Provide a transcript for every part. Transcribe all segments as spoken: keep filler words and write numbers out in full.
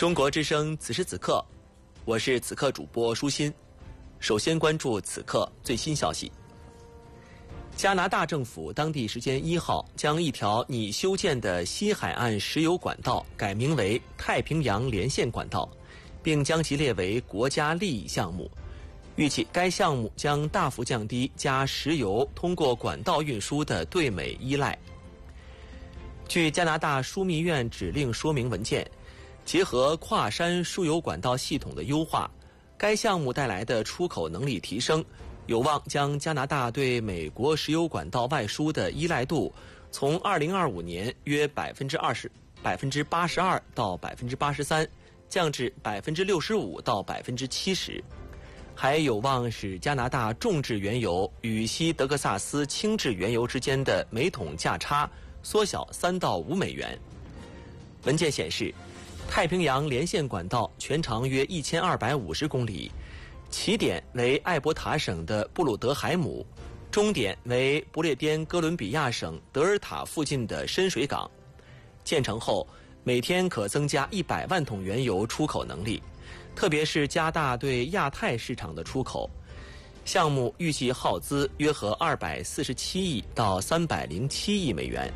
中国之声此时此刻，我是此刻主播舒心。首先关注此刻最新消息。加拿大政府当地时间一号将一条拟修建的西海岸石油管道改名为太平洋连线管道，并将其列为国家利益项目。预计该项目将大幅降低加石油通过管道运输的对美依赖。据加拿大枢密院指令说明文件，结合跨山输油管道系统的优化，该项目带来的出口能力提升，有望将加拿大对美国石油管道外输的依赖度从二零二五年约百分之二十、百分之八十二到百分之八十三，降至百分之六十五到百分之七十。还有望使加拿大重质原油与西德克萨斯轻质原油之间的每桶价差缩小三到五美元。文件显示，太平洋连线管道全长约一千二百五十公里，起点为艾伯塔省的布鲁德海姆，终点为不列颠哥伦比亚省德尔塔附近的深水港。建成后，每天可增加一百万桶原油出口能力，特别是加大对亚太市场的出口。项目预计耗资约合二百四十七亿到三百零七亿美元。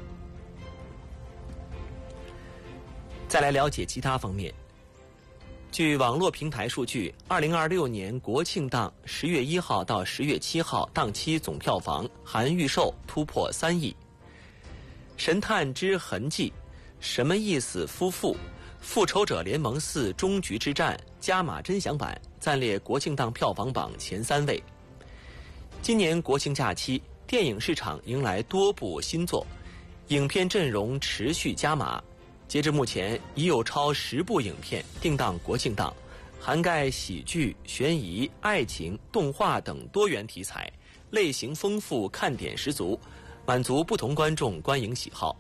再来了解其他方面。据网络平台数据，二零二六年国庆档十月一号到十月七号档期总票房含预售突破三亿。神探之痕迹、什么意思夫妇、复仇者联盟四终局之战加码真享版暂列国庆档票房榜前三位。今年国庆假期，电影市场迎来多部新作，影片阵容持续加码。截至目前，已有超十部影片定档国庆档，涵盖喜剧、悬疑、爱情、动画等多元题材，类型丰富，看点十足，满足不同观众观影喜好。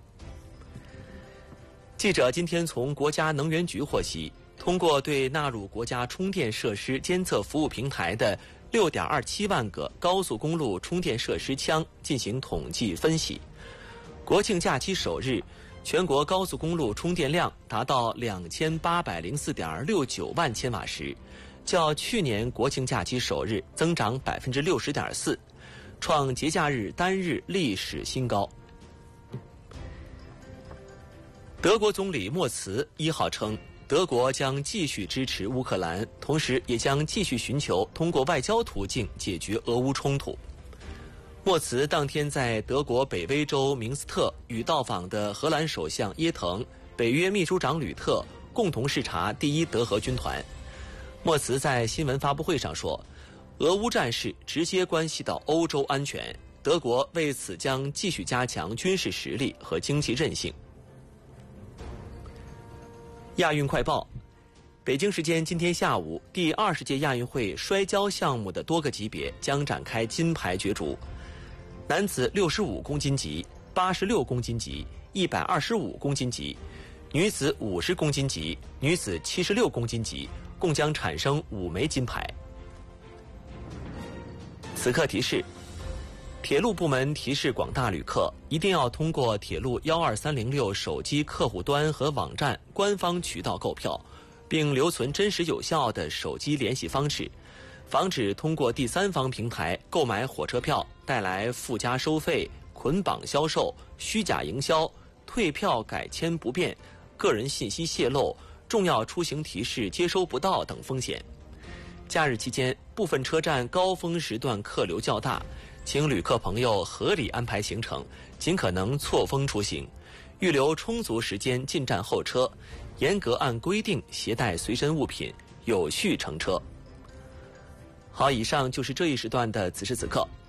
记者今天从国家能源局获悉，通过对纳入国家充电设施监测服务平台的 六点二七万个高速公路充电设施枪进行统计分析，国庆假期首日，全国高速公路充电量达到两千八百零四点六九万千瓦时，较去年国庆假期首日增长百分之六十点四，创节假日单日历史新高。德国总理默茨一号称，德国将继续支持乌克兰，同时也将继续寻求通过外交途径解决俄乌冲突。默茨当天在德国北威州明斯特与到访的荷兰首相耶腾、北约秘书长吕特共同视察第一德荷军团。默茨在新闻发布会上说，俄乌战事直接关系到欧洲安全，德国为此将继续加强军事实力和经济韧性。亚运快报，北京时间今天下午，第二十届亚运会摔跤项目的多个级别将展开金牌角逐。男子六十五公斤级、八十六公斤级、一百二十五公斤级，女子五十公斤级、女子七十六公斤级，共将产生五枚金牌。此刻提示，铁路部门提示广大旅客，一定要通过铁路一二三零六手机客户端和网站官方渠道购票，并留存真实有效的手机联系方式，防止通过第三方平台购买火车票带来附加收费、捆绑销售、虚假营销、退票改签不便、个人信息泄露、重要出行提示接收不到等风险。假日期间，部分车站高峰时段客流较大，请旅客朋友合理安排行程，尽可能错峰出行，预留充足时间进站候车，严格按规定携带随身物品，有序乘车。好，以上就是这一时段的此时此刻，